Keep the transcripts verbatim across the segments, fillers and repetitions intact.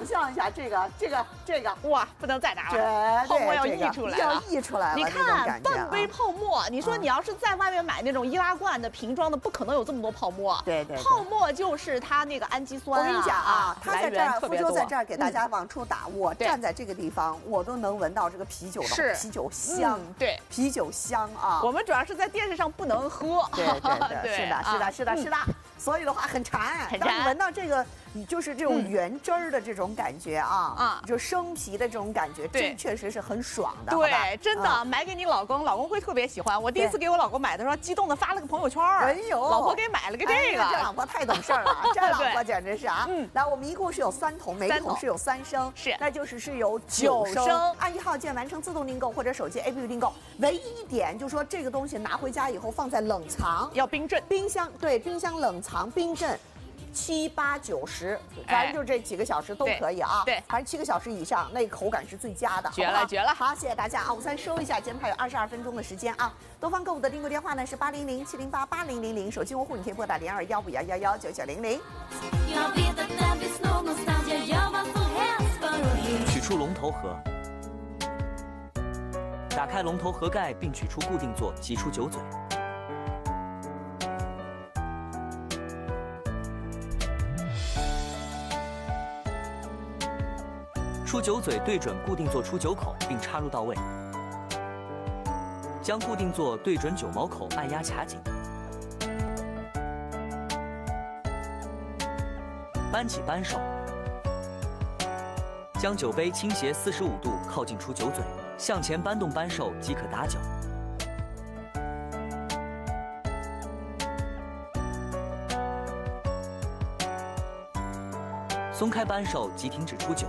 想象一下这个这个这个， 哇，不能再拿绝了，泡沫要这个溢出来了， 要溢出来了。 你看半杯啊、 泡沫，你说你要是在外面买那种易拉罐的瓶装的，不可能有这么多泡沫。 对对， 泡沫就是它那个氨基酸、啊。 我跟你讲啊，他在这儿，福州在这儿给大家嗯、 往出打，我站在这个地方，我都能闻到这个啤酒的啤酒香， 嗯、对， 啤酒香啊。 我们主要是在电视上不能喝。 对对对，是的，是的，是的，是的。所以的话很馋， 很当你闻到这个，你就是这种原汁儿的这种感觉啊，啊，就生啤的这种感觉，这确实是很爽的。 对，真的买给你老公，老公会特别喜欢。我第一次给我老公买的时候，激动的发了个朋友圈， 哎呦， 老婆给买了个这个， 这老婆太懂事了，这老婆简直是啊。嗯，来，我们一共是有三桶，每一桶是有三升， 是， 那就是是有九升。按一号键完成自动订购或者手机 A P P 订购，唯一一点就是说这个东西拿回家以后放在冷藏， 要冰镇， 冰箱对，冰箱冷藏冰镇。七八九十，反正就这几个小时都可以啊。 对， 反正七个小时以上，那口感是最佳的。 绝了，绝了！ 好，谢谢大家啊！午餐收一下，节目还有二十二分钟的时间啊。东方购物的订购电话呢是八零零七零八八零零零，手机用户你可以拨打零二幺五幺幺幺九九零零。 取出龙头盒，打开龙头盒盖并取出固定座，挤出酒嘴。出酒嘴对准固定座出酒口，并插入到位。将固定座对准酒毛口，按压卡紧。扳起扳手，将酒杯倾斜四十五度靠近出酒嘴，向前扳动扳手即可打酒。松开扳手即停止出酒。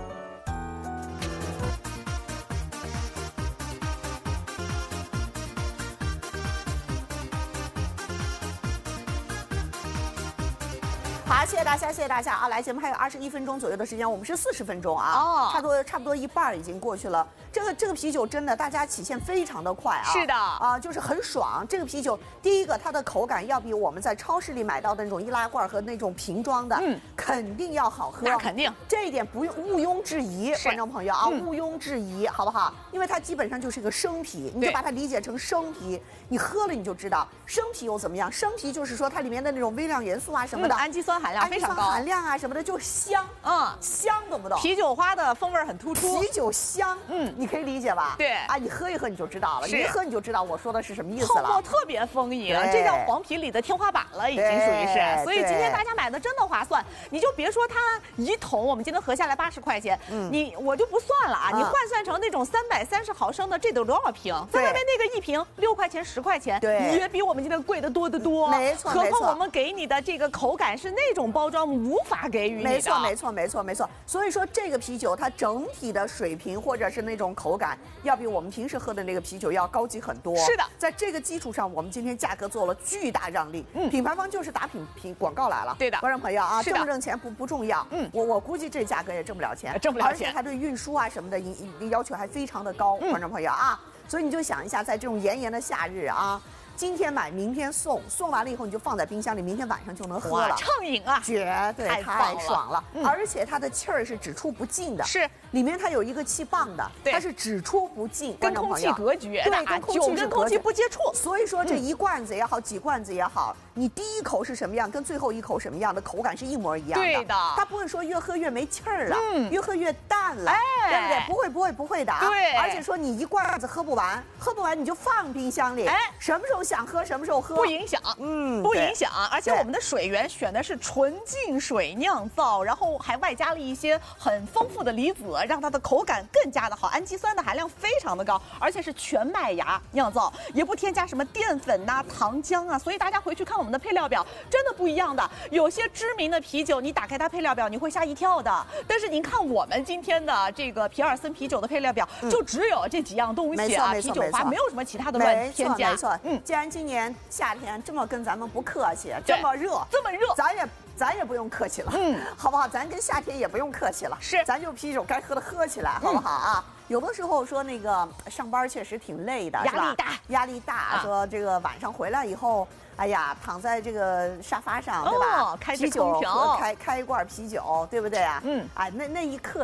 好，谢谢大家，谢谢大家啊！来，节目还有二十一分钟左右的时间，我们是四十分钟啊，哦，差不多差不多一半已经过去了。这个这个啤酒真的，大家起现非常的快啊！ 是的啊，就是很爽。这个啤酒，第一个它的口感要比我们在超市里买到的那种易拉罐和那种瓶装的，嗯，肯定要好喝。 那肯定， 这一点不用毋庸置疑，观众朋友啊，毋庸置疑，好不好？因为它基本上就是一个生啤，你就把它理解成生啤，你喝了你就知道生啤又怎么样。生啤就是说它里面的那种微量元素啊什么的， 氨基酸含量非常高， 氨基酸含量啊什么的就香，嗯，香懂不懂？ 啤酒花的风味很突出， 啤酒香，嗯，你可以理解吧？ 对啊，你喝一喝你就知道了，你一喝你就知道我说的是什么意思了。 泡沫特别丰盈，这叫黄啤里的天花板了，已经属于是。所以今天大家买的真的划算，你就别说它一桶，我们今天合下来八十块钱，嗯，你我就不算了啊，你换算成那种三百三十毫升的，这得多少瓶？在外面那个一瓶六块钱十块钱， 对， 也比我们今天贵得多得多。 没错， 何况我们给你的这个口感是那种包装无法给予你的。 没错，没错，没错，没错。所以说这个啤酒它整体的水平或者是那种口感，要比我们平时喝的那个啤酒要高级很多。 是的， 在这个基础上，我们今天价格做了巨大让利。嗯，品牌方就是打品品广告来了。 对的， 观众朋友啊，挣不挣钱不不重要。嗯，我我估计这价格也挣不了钱， 挣不了钱。 而且它对运输啊什么的要求还非常的高，观众朋友啊，所以你就想一下，在这种炎炎的夏日啊。今天买，明天送，送完了以后你就放在冰箱里，明天晚上就能喝了， 畅饮啊， 绝对太爽了。嗯、而且它的气儿是只出不进的， 是里面它有一个气棒的，它是只出不进， 跟空气隔绝， 对，跟空气跟空气不接触。 所以说这一罐子也好，几罐子也好，你第一口是什么样，跟最后一口什么样的口感是一模一样的。 对的， 它不会说越喝越没气儿了，嗯，越喝越淡了，哎，对不对？不会，不会，不会的。 对， 而且说你一罐子喝不完，喝不完你就放冰箱里，哎，什么时候想喝什么时候。 不影响，嗯，不影响，而且我们的水源选的是纯净水酿造，然后还外加了一些很丰富的离子，让它的口感更加的好，氨基酸的含量非常的高，而且是全麦芽酿造，也不添加什么淀粉呐、糖浆啊，所以大家回去看我们的配料表，真的不一样的。有些知名的啤酒，你打开它配料表，你会吓一跳的，但是您看我们今天的这个皮尔森啤酒的配料表，嗯、就只有这几样东西啊，啤酒花没有什么其他的乱添加。 没错，嗯，既然今年夏天这么跟咱们不客气，这么热， 这么热， 咱也咱也不用客气了，嗯，好不好？咱跟夏天也不用客气了， 是， 咱就啤酒该喝的喝起来，好不好啊？有的时候说那个上班确实挺累的， 压力大， 压力大。说这个晚上回来以后，哎呀，躺在这个沙发上，对吧？ 开啤酒，开开一罐啤酒，对不对啊？嗯，啊，那那一刻。